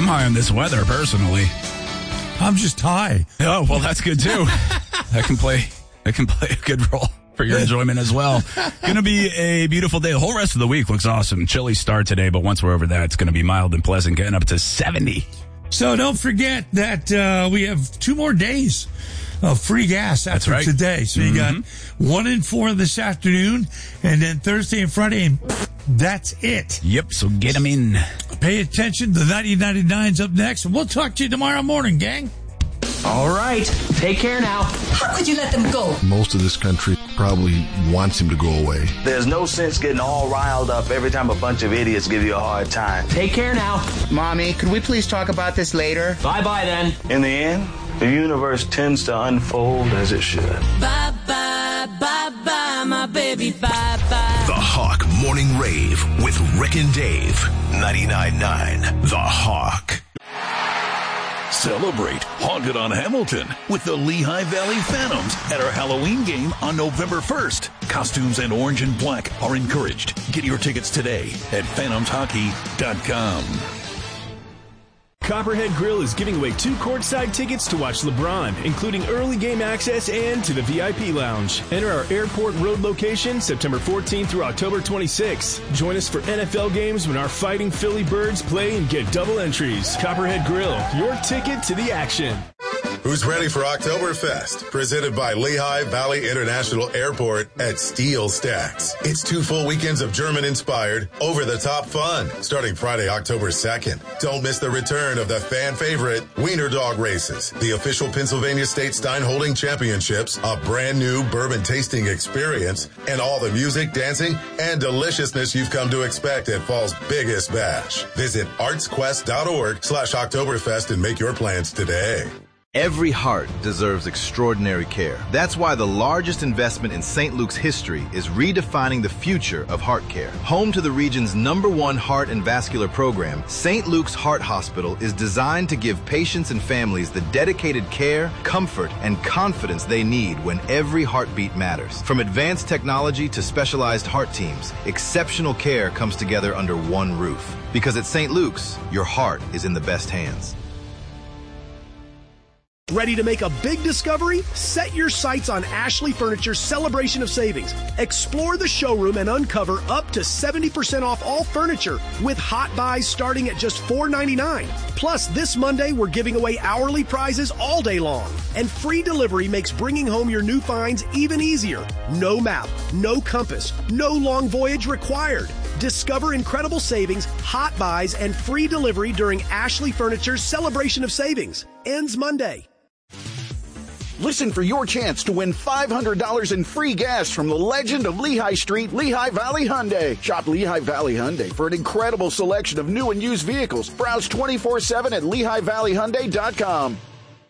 high on this weather, personally. I'm just high. Oh, well, that's good, too. I can play a good role for your enjoyment as well. Going to be a beautiful day. The whole rest of the week looks awesome. Chilly start today, but once we're over that, it's going to be mild and pleasant, getting up to 70. So don't forget that we have 2 more days of free gas after today. So you got 1 and 4 this afternoon, and then Thursday and Friday, and that's it. Yep, so get them in. Pay attention. The 9099's up next, and we'll talk to you tomorrow morning, gang. All right. Take care now. How could you let them go? Most of this country probably wants him to go away. There's no sense getting all riled up every time a bunch of idiots give you a hard time. Take care now. Mommy, could we please talk about this later? Bye-bye then. In the end, the universe tends to unfold as it should. Bye-bye, bye-bye, my baby, bye-bye. The Hawk Morning Rave with Rick and Dave. 99.9 The Hawk. Celebrate Haunted on Hamilton with the Lehigh Valley Phantoms at our Halloween game on November 1st. Costumes and orange and black are encouraged. Get your tickets today at phantomshockey.com. Copperhead Grill is giving away 2 courtside tickets to watch LeBron, including early game access and to the VIP lounge. Enter our Airport Road location September 14th through October 26th. Join us for NFL games when our Fighting Philly Birds play and get double entries. Copperhead Grill, your ticket to the action. Who's ready for Oktoberfest? Presented by Lehigh Valley International Airport at Steel Stacks. It's 2 full weekends of German-inspired, over-the-top fun, starting Friday, October 2nd. Don't miss the return of the fan-favorite Wiener Dog Races, the official Pennsylvania State Stein Holding Championships, a brand-new bourbon tasting experience, and all the music, dancing, and deliciousness you've come to expect at fall's biggest bash. Visit artsquest.org/Oktoberfest and make your plans today. Every heart deserves extraordinary care. That's why the largest investment in St. Luke's history is redefining the future of heart care. Home to the region's #1 heart and vascular program, St. Luke's Heart Hospital is designed to give patients and families the dedicated care, comfort, and confidence they need when every heartbeat matters. From advanced technology to specialized heart teams, exceptional care comes together under one roof. Because at St. Luke's, your heart is in the best hands. Ready to make a big discovery? Set your sights on Ashley Furniture's Celebration of Savings. Explore the showroom and uncover up to 70% off all furniture with hot buys starting at just $4.99. Plus, this Monday, we're giving away hourly prizes all day long. And free delivery makes bringing home your new finds even easier. No map, no compass, no long voyage required. Discover incredible savings, hot buys, and free delivery during Ashley Furniture's Celebration of Savings. Ends Monday. Listen for your chance to win $500 in free gas from the legend of Lehigh Street, Lehigh Valley Hyundai. Shop Lehigh Valley Hyundai for an incredible selection of new and used vehicles. Browse 24/7 at LehighValleyHyundai.com.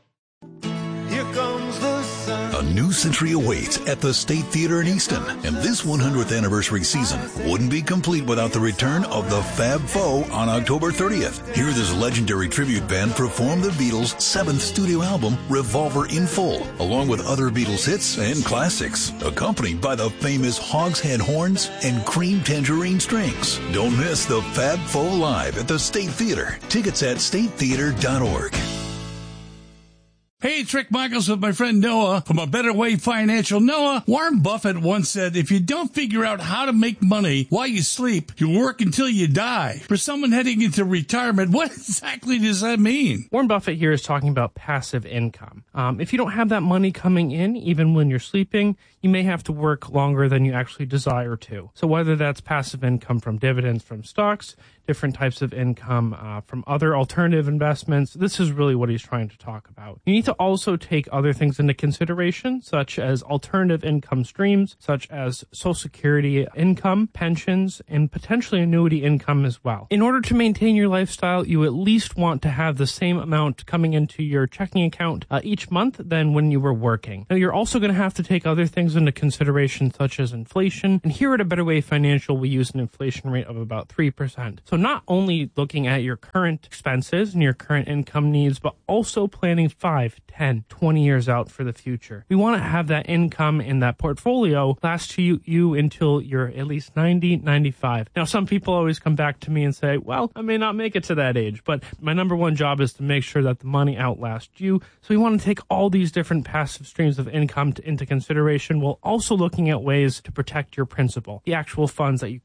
Here comes the sun. A new century awaits at the State Theater in Easton, and this 100th anniversary season wouldn't be complete without the return of the Fab Four on October 30th. Hear this legendary tribute band perform the Beatles' 7th studio album, Revolver in full, along with other Beatles hits and classics, accompanied by the famous Hogshead horns and cream tangerine strings. Don't miss the Fab Four live at the State Theater. Tickets at statetheater.org. Hey, it's Rick Michaels with my friend Noah from A Better Way Financial. Noah, Warren Buffett once said, if you don't figure out how to make money while you sleep, you work until you die. For someone heading into retirement, what exactly does that mean? Warren Buffett here is talking about passive income. If you don't have that money coming in, even when you're sleeping, you may have to work longer than you actually desire to. So whether that's passive income from dividends from stocks, different types of income from other alternative investments, this is really what he's trying to talk about. You need to also take other things into consideration, such as alternative income streams, such as Social Security income, pensions, and potentially annuity income as well. In order to maintain your lifestyle, you at least want to have the same amount coming into your checking account each month than when you were working. Now, you're also going to have to take other things into consideration such as inflation. And here at A Better Way Financial, we use an inflation rate of about 3%. So not only looking at your current expenses and your current income needs, but also planning 5, 10, 20 years out for the future. We want to have that income in that portfolio last to you until you're at least 90, 95. Now, some people always come back to me and say, well, I may not make it to that age, but my number one job is to make sure that the money outlasts you. So we want to take all these different passive streams of income into consideration while also looking at ways to protect your principal, the actual funds that you